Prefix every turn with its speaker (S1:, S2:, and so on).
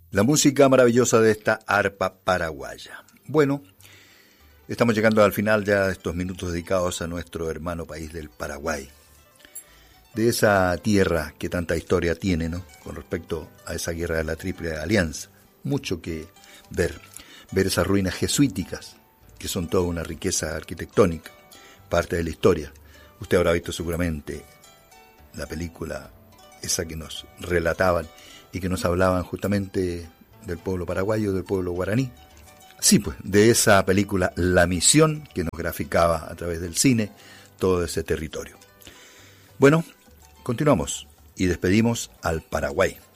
S1: La música maravillosa de esta arpa paraguaya. Bueno, estamos llegando al final ya de estos minutos dedicados a nuestro hermano país del Paraguay. De esa tierra que tanta historia tiene, ¿no? Con respecto a esa guerra de la Triple Alianza. Mucho que ver. Ver esas ruinas jesuíticas, que son toda una riqueza arquitectónica, parte de la historia. Usted habrá visto seguramente la película esa que nos relataban y que nos hablaban justamente del pueblo paraguayo, del pueblo guaraní. Sí, pues, de esa película La Misión, que nos graficaba a través del cine todo ese territorio. Bueno, continuamos y despedimos al Paraguay.